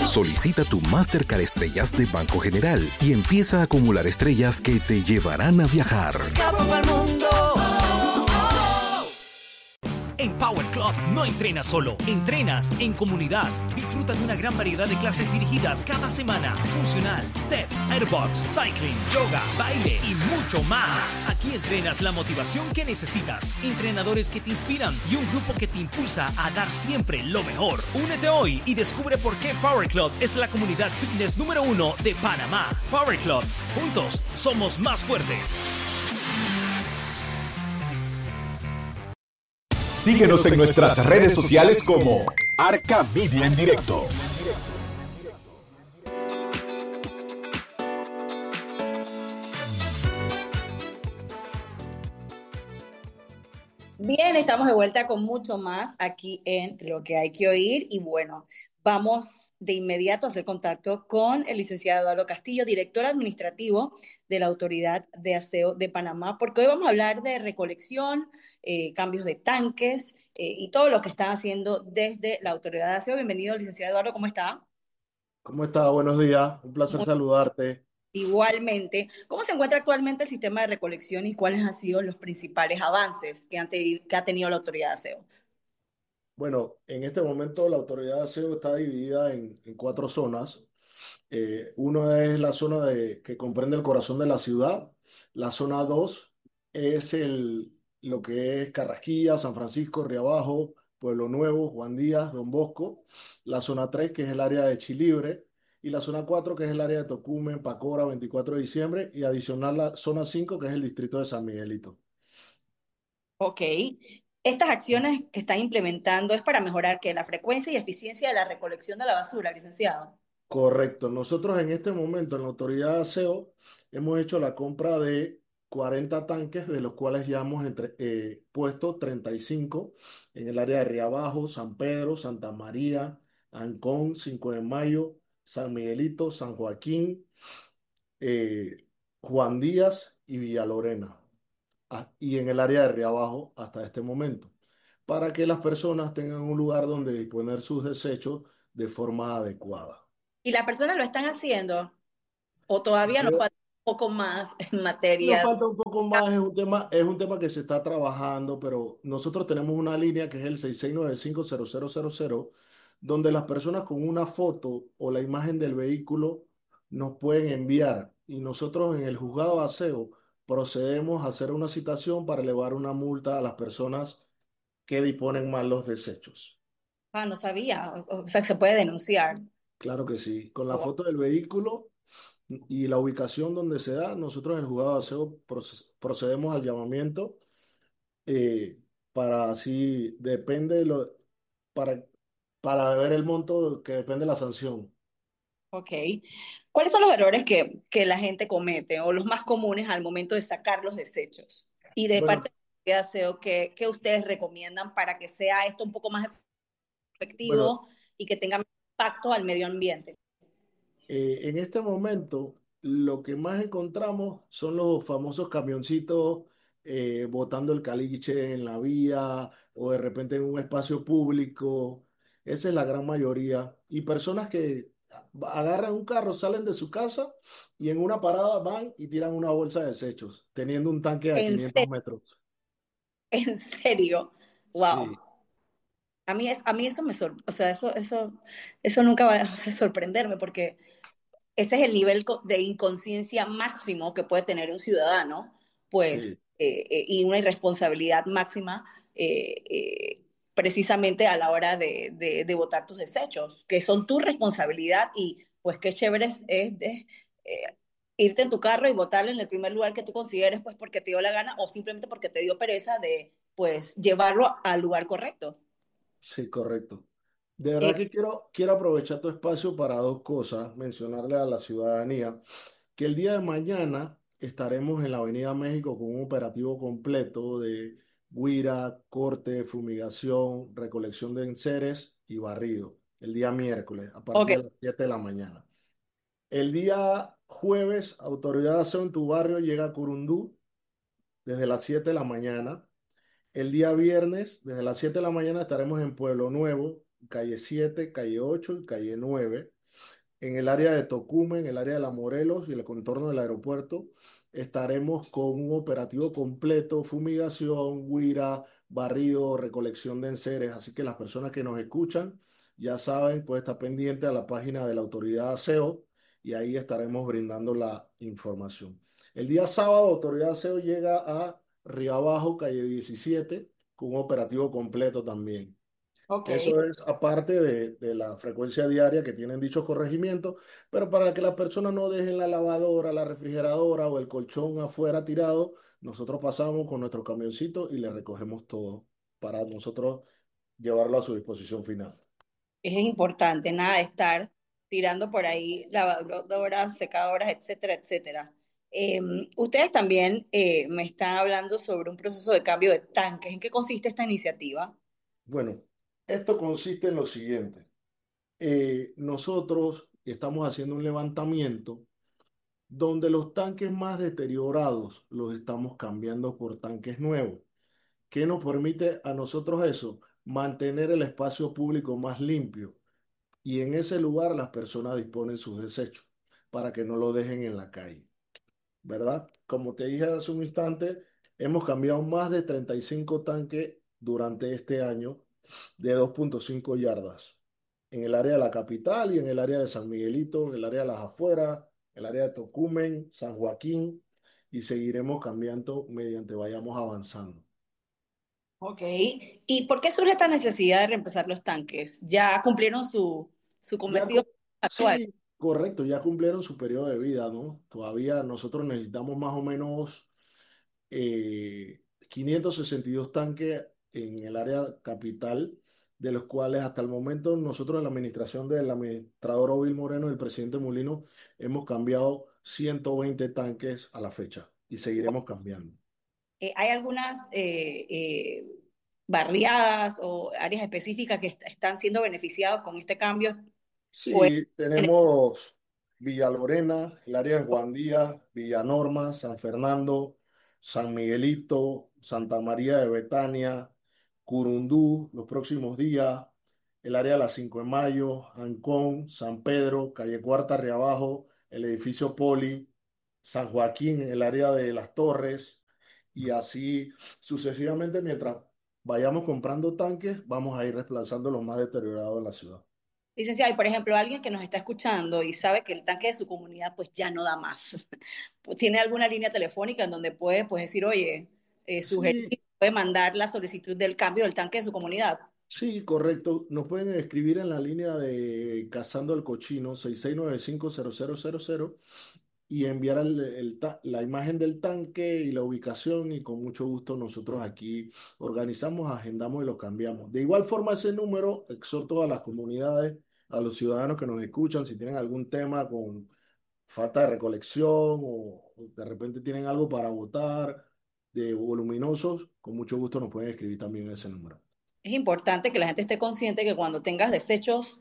Solicita tu Mastercard Estrellas de Banco General y empieza a acumular estrellas que te llevarán a viajar. Escapo pa'l mundo. En Power Club no entrenas solo, entrenas en comunidad. Disfruta de una gran variedad de clases dirigidas cada semana. Funcional, step, airbox, cycling, yoga, baile y mucho más. Aquí entrenas la motivación que necesitas, entrenadores que te inspiran y un grupo que te impulsa a dar siempre lo mejor. Únete hoy y descubre por qué Power Club es la comunidad fitness número 1 de Panamá. Power Club, juntos somos más fuertes. Síguenos en nuestras redes sociales como Arca Media en Directo. Bien, estamos de vuelta con mucho más aquí en Lo que hay que oír y bueno, vamos de inmediato a hacer contacto con el licenciado Eduardo Castillo, director administrativo de la Autoridad de Aseo de Panamá, porque hoy vamos a hablar de recolección, cambios de tanques y todo lo que están haciendo desde la Autoridad de Aseo. Bienvenido, licenciado Eduardo, ¿cómo está? ¿Cómo estás? Buenos días. Un placer Muy saludarte. igualmente. ¿Cómo se encuentra actualmente el sistema de recolección y cuáles han sido los principales avances que ha tenido la Autoridad de Aseo? Bueno, en este momento la autoridad de aseo está dividida en cuatro zonas. Uno es la zona que comprende el corazón de la ciudad. La zona 2 es lo que es Carrasquilla, San Francisco, Riabajo, Pueblo Nuevo, Juan Díaz, Don Bosco. La zona 3 que es el área de Chilibre. Y la zona 4 que es el área de Tocumen, Pacora, 24 de diciembre. Y adicional la zona 5 que es el distrito de San Miguelito. Ok. Estas acciones que están implementando es para mejorar que la frecuencia y eficiencia de la recolección de la basura, licenciado. Correcto. Nosotros en este momento en la autoridad de aseo hemos hecho la compra de 40 tanques, de los cuales ya hemos puesto 35 en el área de Riabajo, San Pedro, Santa María, Ancón, 5 de Mayo, San Miguelito, San Joaquín, eh, Juan Díaz y Villa Lorena. Y en el área de Riabajo hasta este momento, para que las personas tengan un lugar donde disponer sus desechos de forma adecuada. ¿Y las personas lo están haciendo o todavía nos falta un poco más en Nos materia? falta un poco más, es un tema que se está trabajando, pero nosotros tenemos una línea que es el 66950000, donde las personas con una foto o la imagen del vehículo nos pueden enviar y nosotros en el juzgado de aseo procedemos a hacer una citación para elevar una multa a las personas que disponen mal los desechos. Ah, no sabía. O sea, se puede denunciar. Claro que sí, con la foto del vehículo y la ubicación donde se da, nosotros en el juzgado de aseo procedemos al llamamiento, eh, para así, depende para, para ver el monto que depende de la sanción. Ok. ¿Cuáles son los errores que la gente comete o los más comunes al momento de sacar los desechos? Y de Bueno, parte de aseo, ¿qué ustedes recomiendan para que sea esto un poco más bueno, efectivo y que tenga impacto al medio ambiente? en este momento lo que más encontramos son los famosos camioncitos botando el caliche en la vía o de repente en un espacio público. Esa es la gran mayoría. Y personas que agarran un carro, salen de su casa y en una parada van y tiran una bolsa de desechos, teniendo un tanque a En 500 serio, metros. en serio. Wow. Sí, A mí eso o sea, eso nunca va a dejar de sorprenderme porque ese es el nivel de inconsciencia máximo que puede tener un ciudadano, pues, sí. y una irresponsabilidad máxima precisamente a la hora de botar tus desechos, que son tu responsabilidad y pues qué chévere eh, irte en tu carro y botarlo en el primer lugar que tú consideres, pues porque te dio la gana o simplemente porque te dio pereza de, pues, llevarlo al lugar correcto. Sí, correcto. De verdad Eh, que quiero aprovechar tu espacio para dos cosas, mencionarle a la ciudadanía que el día de mañana estaremos en la Avenida México con un operativo completo de guira, corte, fumigación, recolección de enseres y barrido, el día miércoles a ok, partir de las 7 de la mañana. El día jueves, Autoridad de Aseo en tu barrio llega a Curundú desde las 7 de la mañana. El día viernes, desde las 7 de la mañana, estaremos en Pueblo Nuevo, calle 7, calle 8 y calle 9. En el área de Tocumen, en el área de La Morelos y el contorno del aeropuerto, estaremos con un operativo completo, fumigación, guira, barrido, recolección de enseres. Así que las personas que nos escuchan ya saben, puede estar pendiente a la página de la autoridad ASEO y ahí estaremos brindando la información. El día sábado, autoridad ASEO llega a Río Abajo, calle 17, con un operativo completo también. Ok. Eso es aparte de la frecuencia diaria que tienen dichos corregimientos, pero para que las personas no dejen la lavadora, la refrigeradora o el colchón afuera tirado, nosotros pasamos con nuestro camioncito y le recogemos todo para nosotros llevarlo a su disposición final. Es importante, nada de estar tirando por ahí lavadoras, secadoras, etcétera, etcétera. Ustedes también me están hablando sobre un proceso de cambio de tanques. ¿En qué consiste esta iniciativa? Bueno, esto consiste en lo siguiente. Nosotros estamos haciendo un levantamiento donde los tanques más deteriorados los estamos cambiando por tanques nuevos. ¿Qué nos permite a nosotros eso? Mantener el espacio público más limpio y en ese lugar las personas disponen sus desechos para que no lo dejen en la calle, ¿verdad? Como te dije hace un instante, hemos cambiado más de 35 tanques durante este año de 2,5 yardas en el área de la capital y en el área de San Miguelito, en el área de las afueras, el área de Tocumen, San Joaquín y seguiremos cambiando mediante vayamos avanzando. Ok. ¿Y por qué surge esta necesidad de reemplazar los tanques? ¿Ya cumplieron su Ya, cometido actual? sí, correcto, ya cumplieron su periodo de vida, ¿no? Todavía nosotros necesitamos más o menos 562 tanques en el área capital, de los cuales hasta el momento nosotros en la administración del administrador Ovil Moreno y el presidente Molino hemos cambiado 120 tanques a la fecha y seguiremos cambiando. ¿Hay algunas barriadas o áreas específicas que están siendo beneficiados con este cambio? ¿O es Sí, tenemos Villa Lorena, el área de Juan Díaz, Villa Norma, San Fernando, San Miguelito, Santa María de Betania, Curundú, los próximos días, el área de la 5 de Mayo, Ancón, San Pedro, Calle Cuarta, Riabajo, el edificio Poli, San Joaquín, el área de Las Torres, y así sucesivamente mientras vayamos comprando tanques, vamos a ir reemplazando los más deteriorados de la ciudad. licenciado? Y por ejemplo, alguien que nos está escuchando y sabe que el tanque de su comunidad pues ya no da más. Pues, ¿tiene alguna línea telefónica en donde puede pues decir, oye, sugerir, Sí, puede mandar la solicitud del cambio del tanque de su comunidad? sí, correcto. Nos pueden escribir en la línea de Cazando el Cochino 66950000 y enviar la imagen del tanque y la ubicación y con mucho gusto nosotros aquí organizamos, agendamos y lo cambiamos. De igual forma, ese número exhorto a las comunidades, a los ciudadanos que nos escuchan, si tienen algún tema con falta de recolección o de repente tienen algo para votar de voluminosos, con mucho gusto nos pueden escribir también ese número. Es importante que la gente esté consciente que cuando tengas desechos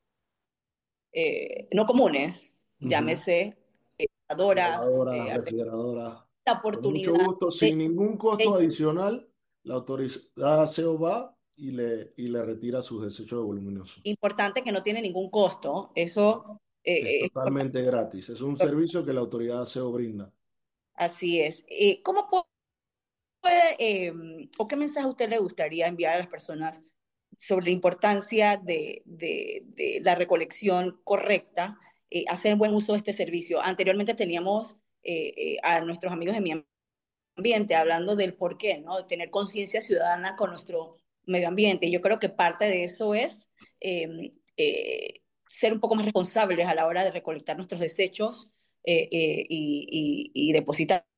no comunes, Ujú. llámese lavadoras, Lavadora, refrigeradora. la Con mucho oportunidad gusto, de, sin ningún costo de- adicional, la autoridad SEO va y le retira sus desechos de voluminosos. importante que no tiene ningún costo. Eso Es es importante. totalmente gratis. Es un servicio que la autoridad SEO brinda. Así es. ¿Cómo o qué mensaje a usted le gustaría enviar a las personas sobre la importancia de la recolección correcta, hacer buen uso de este servicio? Anteriormente teníamos a nuestros amigos de mi ambiente hablando del por qué, ¿no? De tener conciencia ciudadana con nuestro medio ambiente. Yo creo que parte de eso es ser un poco más responsables a la hora de recolectar nuestros desechos y depositarlos.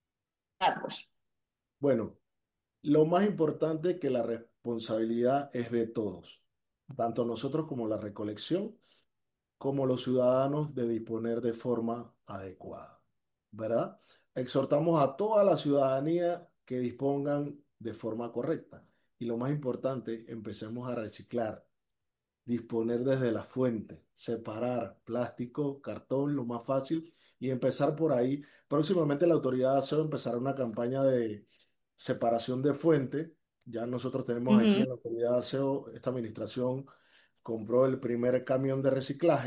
Bueno, lo más importante es que la responsabilidad es de todos, tanto nosotros como la recolección, como los ciudadanos de disponer de forma adecuada, ¿verdad? Exhortamos a toda la ciudadanía que dispongan de forma correcta. Y lo más importante, empecemos a reciclar, disponer desde la fuente, separar plástico, cartón, lo más fácil, y empezar por ahí. Próximamente la autoridad de aseo empezará una campaña de separación de fuente. Ya nosotros tenemos aquí Ujú. en la autoridad de aseo, esta administración compró el primer camión de reciclaje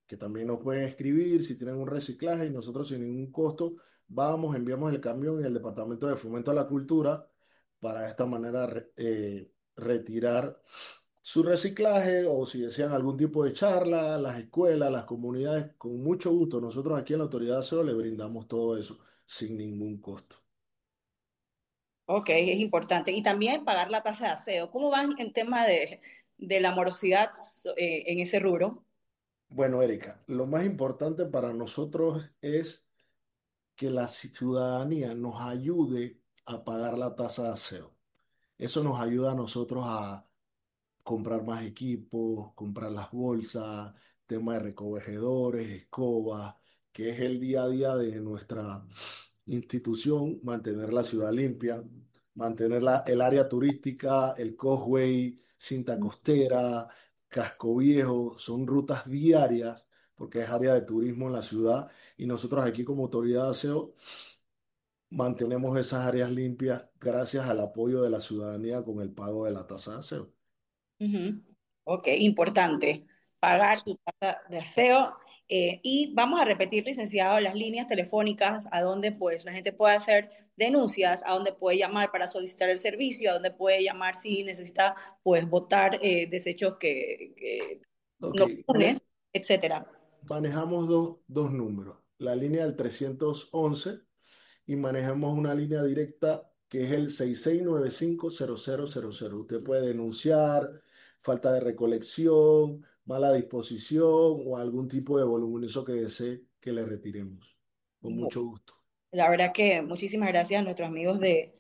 que también nos pueden escribir si tienen un reciclaje y nosotros sin ningún costo vamos, enviamos el camión en el Departamento de Fomento a la Cultura para de esta manera retirar su reciclaje o si desean algún tipo de charla, las escuelas, las comunidades, con mucho gusto. Nosotros aquí en la Autoridad de Aseo le brindamos todo eso sin ningún costo. Ok, es importante. Y también pagar la tasa de aseo. ¿Cómo van en tema de la morosidad en ese rubro? Bueno, Erika, lo más importante para nosotros es que la ciudadanía nos ayude a pagar la tasa de aseo. Eso nos ayuda a nosotros a comprar más equipos, comprar las bolsas, tema de recogedores, escobas, que es el día a día de nuestra institución, mantener la ciudad limpia, mantener el área turística, el Causeway, cinta costera, Casco Viejo, son rutas diarias porque es área de turismo en la ciudad y nosotros aquí como autoridad de aseo mantenemos esas áreas limpias gracias al apoyo de la ciudadanía con el pago de la tasa de aseo. Ujú. Ok, importante. Pagar tu tasa de aseo. Y vamos a repetir, licenciado, las líneas telefónicas a donde pues la gente puede hacer denuncias, a donde puede llamar para solicitar el servicio, a donde puede llamar si necesita pues botar desechos que Ok, no comunes, etcétera. manejamos dos números, la línea del 311 y manejamos una línea directa que es el 66950000. Usted puede denunciar falta de recolección, mala disposición o algún tipo de voluminoso que desee que le retiremos. Con mucho gusto. La verdad que muchísimas gracias a nuestros amigos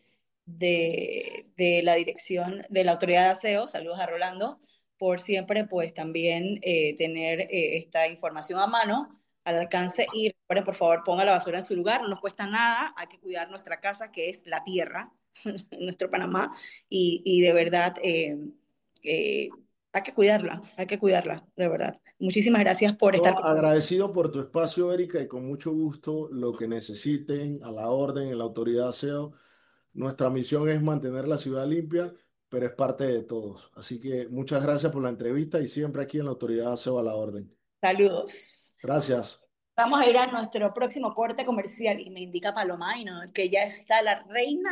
de la dirección de la Autoridad de Aseo, saludos a Rolando, por siempre pues también tener esta información a mano, al alcance y recuerden por favor ponga la basura en su lugar, no nos cuesta nada, hay que cuidar nuestra casa que es la tierra, nuestro Panamá, y de verdad eh, hay que cuidarla, de verdad. Muchísimas gracias por estar No, con agradecido por tu espacio, Erika, y con mucho gusto lo que necesiten a la orden en la autoridad ASEO. Nuestra misión es mantener la ciudad limpia, pero es parte de todos. Así que muchas gracias por la entrevista y siempre aquí en la autoridad ASEO a la orden. saludos. Gracias. Vamos a ir a nuestro próximo corte comercial y me indica Palomaino que ya está la reina